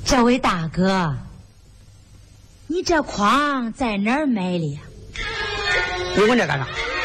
这位大哥，你这筐在哪儿买的呀？ 你问这干啥？